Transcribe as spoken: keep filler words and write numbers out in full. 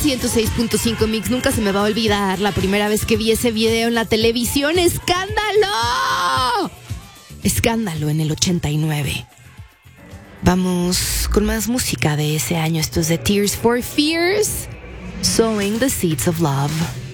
ciento seis punto cinco Mix. Nunca se me va a olvidar la primera vez que vi ese video en la televisión. ¡Escándalo! Escándalo en el ochenta y nueve. Vamos con más música de ese año. Esto es de Tears for Fears, Sowing the Seeds of Love.